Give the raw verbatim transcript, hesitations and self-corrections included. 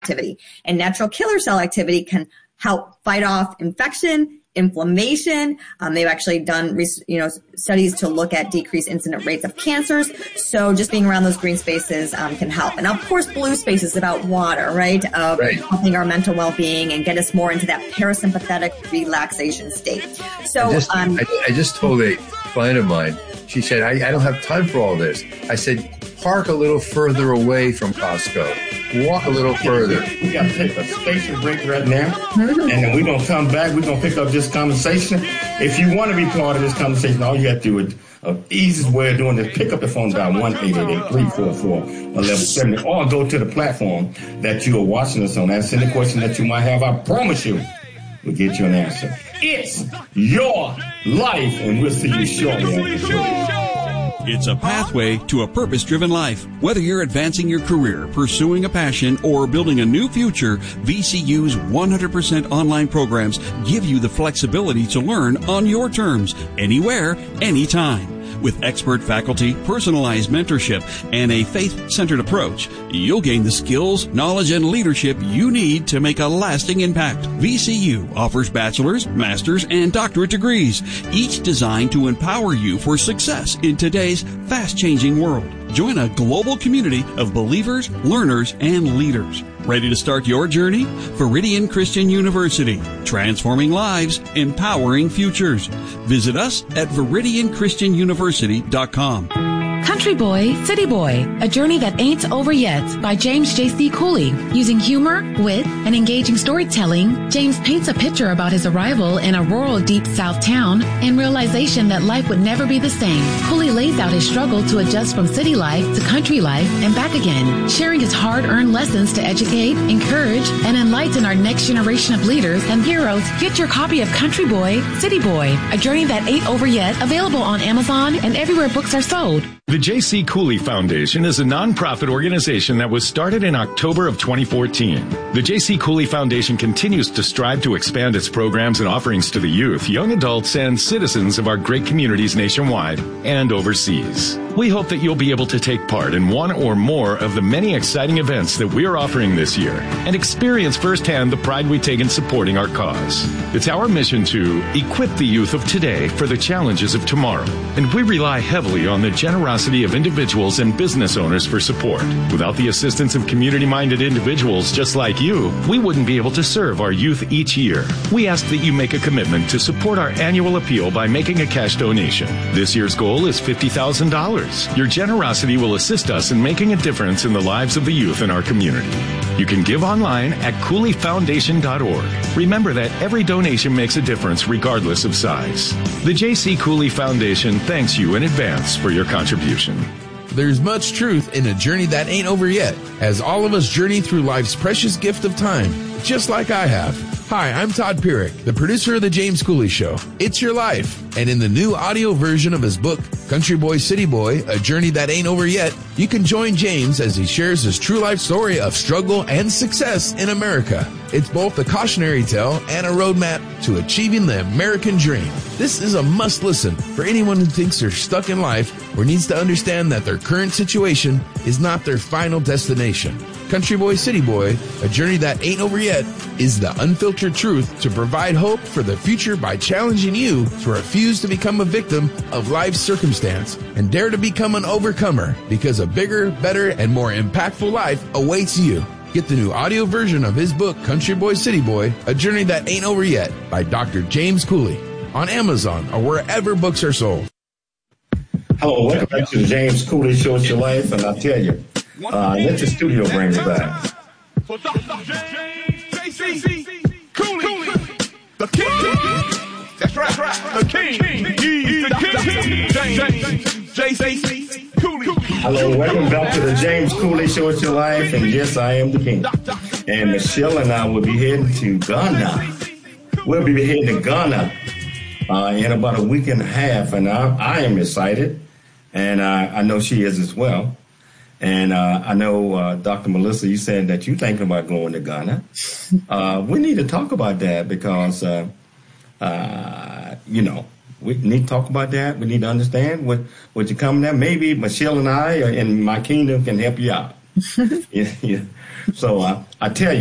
activity. And natural killer cell activity can help fight off infection, inflammation. Um, they've actually done, you know, studies to look at decreased incident rates of cancers. So just being around those green spaces um, can help. And of course, blue spaces is about water, right? Of right. helping our mental well-being and get us more into that parasympathetic relaxation state. So I just, um, I, I just told a client of mine, she said, I, I don't have time for all this. I said, park a little further away from Costco. Walk a little further. We got to take a station break right now, and then we're going to come back. We're going to pick up this conversation. If you want to be part of this conversation, all you have to do is, the uh, easiest way of doing this, pick up the phone, dial one eight eight eight, three four four, one one seven zero, or go to the platform that you are watching us on. Ask any question that you might have. I promise you, we'll get you an answer. It's your life, and we'll see you shortly after the show. It's a pathway to a purpose-driven life. Whether you're advancing your career, pursuing a passion, or building a new future, V C U's one hundred percent online programs give you the flexibility to learn on your terms, anywhere, anytime. With expert faculty, personalized mentorship, and a faith-centered approach, you'll gain the skills, knowledge, and leadership you need to make a lasting impact. V C U offers bachelor's, master's, and doctorate degrees, each designed to empower you for success in today's fast-changing world. Join a global community of believers, learners, and leaders. Ready to start your journey? Veridian Christian University. Transforming lives, empowering futures. Visit us at veridian christian university dot com. Country Boy, City Boy, A Journey That Ain't Over Yet by James J C Cooley. Using humor, wit, and engaging storytelling, James paints a picture about his arrival in a rural deep south town and realization that life would never be the same. Cooley lays out his struggle to adjust from city life to country life and back again, sharing his hard-earned lessons to educate, encourage, and enlighten our next generation of leaders and heroes. Get your copy of Country Boy, City Boy, A Journey That Ain't Over Yet, available on Amazon and everywhere books are sold. The J C Cooley Foundation is a nonprofit organization that was started in October of twenty fourteen. The J C Cooley Foundation continues to strive to expand its programs and offerings to the youth, young adults, and citizens of our great communities nationwide and overseas. We hope that you'll be able to take part in one or more of the many exciting events that we're offering this year and experience firsthand the pride we take in supporting our cause. It's our mission to equip the youth of today for the challenges of tomorrow, and we rely heavily on the generosity of individuals and business owners for support. Without the assistance of community-minded individuals just like you, we wouldn't be able to serve our youth each year. We ask that you make a commitment to support our annual appeal by making a cash donation. This year's goal is fifty thousand dollars. Your generosity will assist us in making a difference in the lives of the youth in our community. You can give online at cooley foundation dot org. Remember that every donation makes a difference regardless of size. The J C Cooley Foundation thanks you in advance for your contribution. There's much truth in A Journey That Ain't Over Yet, as all of us journey through life's precious gift of time, just like I have. Hi, I'm Todd Pierick, the producer of The James Cooley Show. It's your life. And in the new audio version of his book, Country Boy, City Boy, A Journey That Ain't Over Yet, you can join James as he shares his true life story of struggle and success in America. It's both a cautionary tale and a roadmap to achieving the American dream. This is a must listen for anyone who thinks they're stuck in life or needs to understand that their current situation is not their final destination. Country Boy, City Boy, A Journey That Ain't Over Yet is the unfiltered truth to provide hope for the future by challenging you to refuse to become a victim of life's circumstance and dare to become an overcomer, because a bigger, better, and more impactful life awaits you. Get the new audio version of his book, Country Boy, City Boy, A Journey That Ain't Over Yet by Doctor James Cooley on Amazon or wherever books are sold. Hello, welcome back to the James Cooley Show. It's your life, and I tell you, uh, let the studio bring it back. For Doctor James J C Cooley, the king. That's right, the king. He's the king. James J C Cooley. Hello, welcome back to the James Cooley Show. It's your life, and yes, I am the king. And Michelle and I will be heading to Ghana. We'll be heading to Ghana uh, in about a week and a half, and I, I am excited, and uh, I know she is as well. And uh, I know, uh, Doctor Melissa, you said that you're thinking about going to Ghana. Uh, we need to talk about that because, uh, uh, you know, we need to talk about that. We need to understand what, what you're coming at. Maybe Michelle and I in my kingdom can help you out. yeah, yeah. So uh, I tell you.